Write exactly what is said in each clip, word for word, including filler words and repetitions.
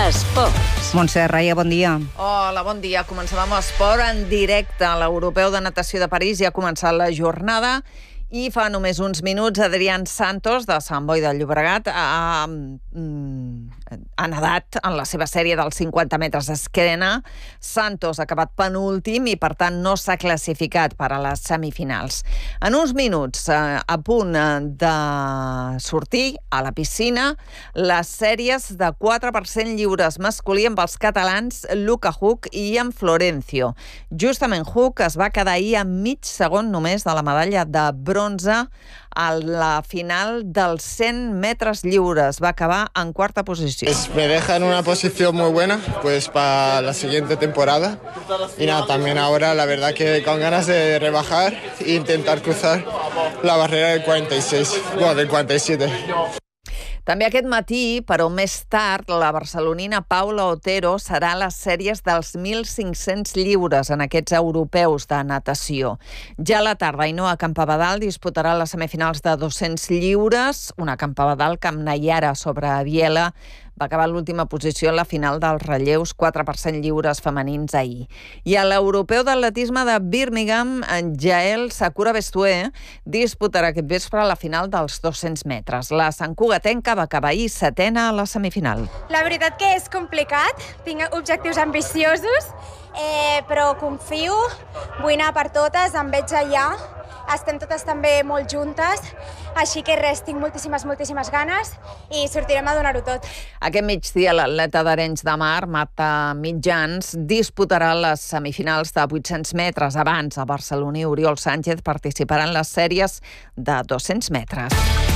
Esports. Montse Raia, bon dia. Hola, bon dia. Comencem amb esport en directe. L'Europeu de Natació de París ja ha començat la jornada i fa només uns minuts Adrián Santos, de Sant Boi de Llobregat, ha, ha nedat en la seva sèrie dels cinquanta metres d'esquena. Santos ha acabat penúltim i, per tant, no s'ha classificat per a les semifinals. En uns minuts, a punt de sortir a la piscina, les sèries de quatre per cent lliures masculí amb els catalans Luca Huck i Ian Florencio. Justament Huck es va quedar ahir a mig segon només de la medalla de bronze a la final dels cent metres lliures. Va acabar en quarta posició. Pues me deja en una posición muy buena pues para la siguiente temporada. Y nada, también ahora la verdad que con ganas de rebajar e intentar cruzar la barrera del cuarenta y seis, bueno, del cuarenta y siete. També aquest matí, però més tard, la barcelonina Paula Otero serà a les sèries dels mil cinc-cents lliures en aquests europeus de natació. Ja a la tarda, Ainhoa Campabadal disputarà les semifinals de dos-cents lliures, una Campabadal que amb Nayara sobre Biela va acabar l'última posició en la final dels relleus quatre per cent lliures femenins ahir. I a l'europeu d'atletisme de Birmingham, en Jael Sakura Bestué disputarà aquest vespre la final dels dos-cents metres. La santcugatenca va acabar ahir setena a la semifinal. La veritat que és complicat, tinc objectius ambiciosos, eh, però confio, vull anar per totes, em veig allà, estem totes també molt juntes, així que res, tinc moltíssimes, moltíssimes ganes i sortirem a donar-ho tot. Aquest migdia l'atleta d'Arenys de Mar, Marta Mitjans, disputarà les semifinals de vuit-cents metres. Abans, a Barcelona, Oriol Sánchez participarà en les sèries de dos-cents metres.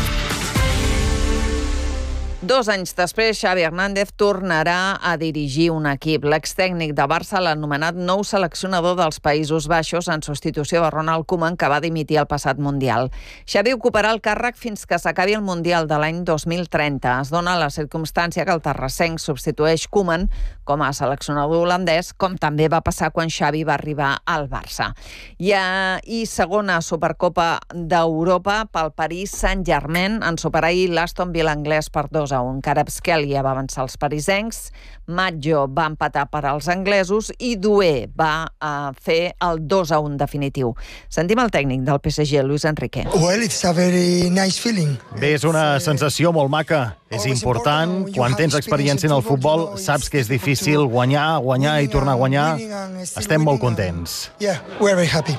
Dos anys després, Xavi Hernández tornarà a dirigir un equip. L'extècnic de Barça l'ha anomenat nou seleccionador dels Països Baixos en substitució de Ronald Koeman, que va dimitir el passat Mundial. Xavi ocuparà el càrrec fins que s'acabi el Mundial de l'any dos mil trenta. Es dona la circumstància que el terrassenc substitueix Koeman com a seleccionador holandès, com també va passar quan Xavi va arribar al Barça. I, a, i segona Supercopa d'Europa pel Paris Saint-Germain. En superar ahir l'Aston Villa anglès per dos a un. Kvaratskhelia va avançar els parisencs, Maggio va empatar per als anglesos i Doué va uh, fer el dos a un definitiu. Sentim el tècnic del P S G, Luis Enrique. Well, it's a very nice feeling. Bé, és una sensació molt maca. És important. Quan tens experiència en el futbol, saps que és difícil guanyar, guanyar i tornar a guanyar. Estem molt contents. Yeah, we're very happy.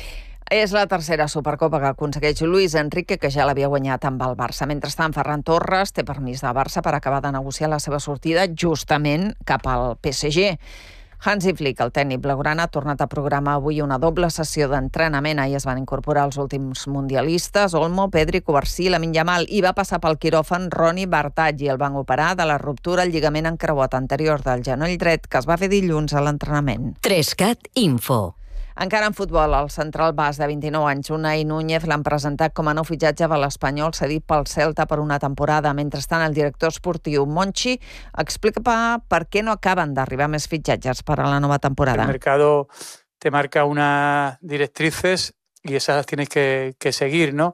És la tercera Supercopa que aconsegueix Luis Enrique, que ja l'havia guanyat amb el Barça. Mentrestant, Ferran Torres té permís de Barça per acabar de negociar la seva sortida justament cap al P S G. Hansi Flick, el tècnic blaugrana, ha tornat a programar avui una doble sessió d'entrenament. Ahir es van incorporar els últims mundialistes, Olmo, Pedri, Covarsí, Lamine Yamal, i va passar pel quiròfan Ronny Bartaggi. El van operar de la ruptura al lligament encreuat anterior del genoll dret, que es va fer dilluns a l'entrenament. Trescat Info. Encara en futbol, el central bas de vint-i-nou anys, Unai Núñez, l'han presentat com a nou fitxatge de l'Espanyol cedit pel Celta per una temporada. Mentrestant, el director esportiu Monchi explica per què no acaben d'arribar més fitxatges per a la nova temporada. El mercado te marca unas directrices y esas tienes que, que seguir, ¿no?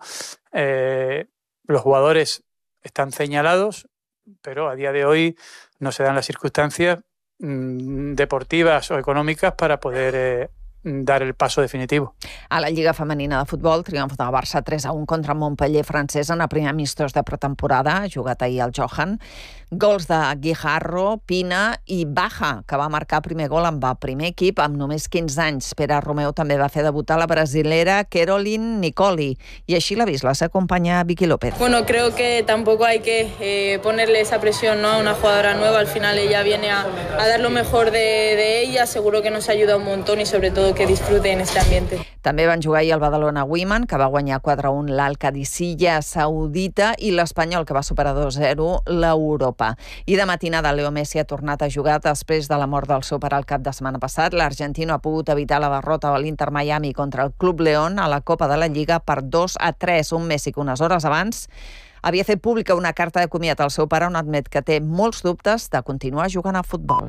Eh, los jugadores están señalados, pero a día de hoy no se dan las circunstancias mmm, deportivas o económicas para poder eh, dar el paso definitivo. A la Lliga Femenina de Futbol, triomf del Barça tres a un contra el Montpellier francès en el primer amistós de pretemporada, jugat ahir al Johan. Gols de Guijarro, Pina i Baja, que va marcar el primer gol amb el primer equip amb només quinze anys. Pere Romeu també va fer debutar la brasilera Caroline Nicoli, i així l'ha vist la seva companya Vicky López. Bueno, creo que tampoco hay que eh, ponerle esa presión, ¿no?, a una jugadora nueva. Al final ella viene a, a dar lo mejor de, de ella. Seguro que nos ayuda un montón y sobre todo que disfrute en este ambiente. També van jugar ahir el Badalona Women, que va guanyar quatre a un l'Al-Qadisiyah saudita, i l'Espanyol, que va superar dos a zero l'Europa. I de matinada, Leo Messi ha tornat a jugar després de la mort del seu pare el cap de setmana passat. L'argentino ha pogut evitar la derrota a l'Inter Miami contra el Club León a la Copa de la Lliga per dos a tres. Un Messi que unes hores abans havia fet pública una carta de comiat al seu pare on admet que té molts dubtes de continuar jugant a futbol.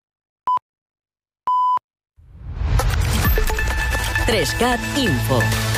Trescat Info.